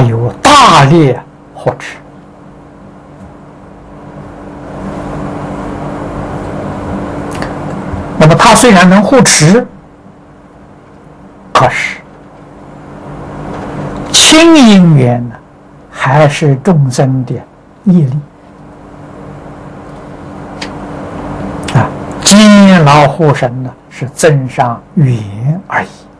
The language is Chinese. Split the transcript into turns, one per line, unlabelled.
他有大力护持。那么他虽然能护持，可是亲因缘呢，还是众生的业力啊。监牢护神呢，是增上缘而已。